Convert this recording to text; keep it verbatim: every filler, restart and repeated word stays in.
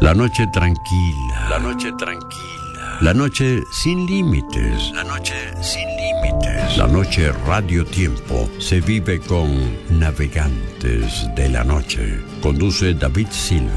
La noche tranquila, la noche tranquila, la noche sin límites, la noche sin límites, la noche Radio Tiempo se vive con Navegantes de la Noche. Conduce David Silva.